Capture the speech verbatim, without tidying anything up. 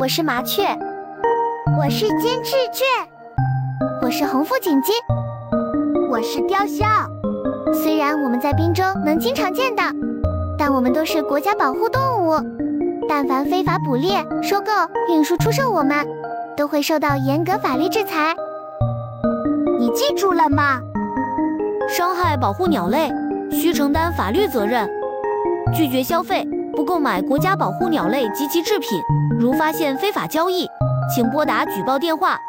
我是麻雀， 我是金翅雀， 我是红腹锦鸡， 我是雕鸮。 虽然我们在滨州能经常见到，但我们都是国家保护动物。但凡非法捕猎、收购、运输、出售我们，都会受到严格法律制裁。 你记住了吗？ 伤害保护鸟类，需承担法律责任。拒绝消费，不购买国家保护鸟类及其制品。如发现非法交易，请拨打举报电话